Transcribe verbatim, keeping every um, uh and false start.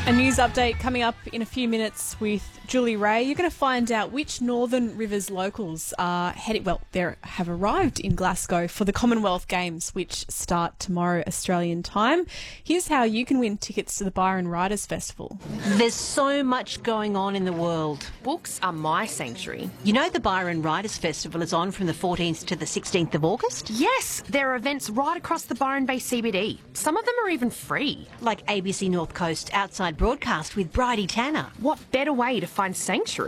A news update coming up in a few minutes with Julie Ray. You're going to find out which Northern Rivers locals are heading, well, they have arrived in Glasgow for the Commonwealth Games, which start tomorrow Australian time. Here's how you can win tickets to the Byron Writers Festival. There's so much going on in the world. Books are my sanctuary. You know the Byron Writers Festival is on from the fourteenth to the sixteenth of August? Yes, there are events right across the Byron Bay C B D. Some of them are even free. Like A B C North Coast Outside Broadcast with Bridie Tanner. What better way to find sanctuary?